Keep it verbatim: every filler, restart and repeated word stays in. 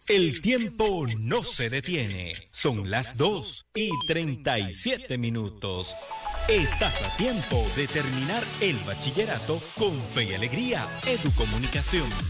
El tiempo no se detiene. Son las dos y treinta y siete minutos. Estás a tiempo de terminar el bachillerato con fe y alegría. Educomunicación.